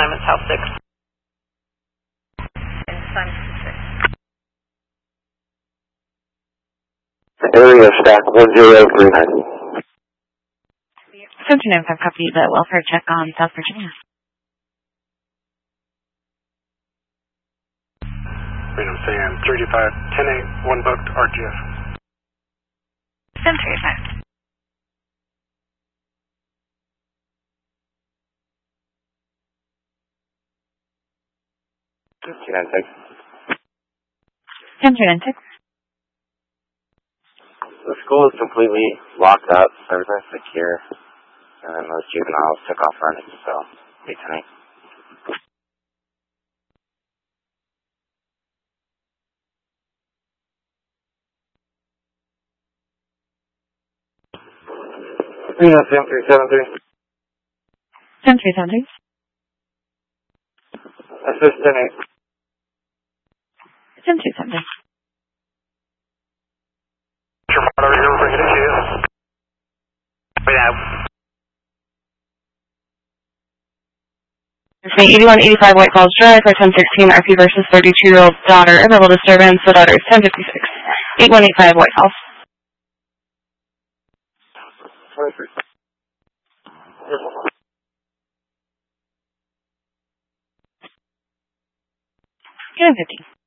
Simon's House 6. Area stack 1039. Center 95 copy the welfare check on South Virginia. Freedom Sam 325 10-8, 1 booked RGF. Center 35. Center 96. The school is completely locked up, everything's secure, and then those juveniles took off running, so, 810-8. Sam 373. Sam 373. Assist 10-8. Sam 273. Over here, bring it in here. Wait out. 8185 White Falls Drive, 1016 RP versus 32-year-old daughter. Available disturbance. The daughter is 1056. 8185 White Falls. 23. 50.